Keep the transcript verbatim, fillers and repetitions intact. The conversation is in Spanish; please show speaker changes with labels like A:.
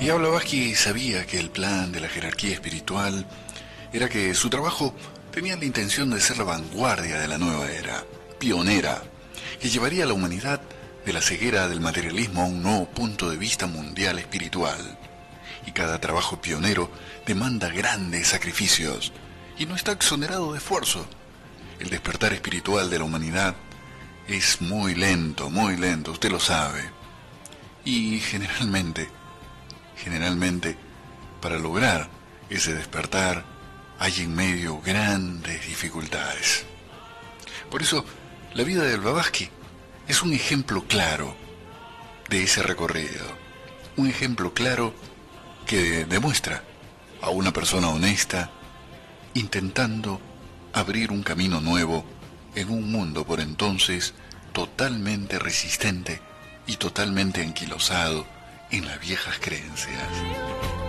A: Y Blavatsky sabía que el plan de la jerarquía espiritual era que su trabajo tenía la intención de ser la vanguardia de la nueva era, pionera, que llevaría a la humanidad de la ceguera del materialismo a un nuevo punto de vista mundial espiritual. Y cada trabajo pionero demanda grandes sacrificios y no está exonerado de esfuerzo. El despertar espiritual de la humanidad es muy lento, muy lento, usted lo sabe. Y generalmente, generalmente, para lograr ese despertar hay en medio grandes dificultades. Por eso, la vida de Blavatsky es un ejemplo claro de ese recorrido, un ejemplo claro que demuestra a una persona honesta intentando abrir un camino nuevo en un mundo por entonces totalmente resistente y totalmente anquilosado en las viejas creencias.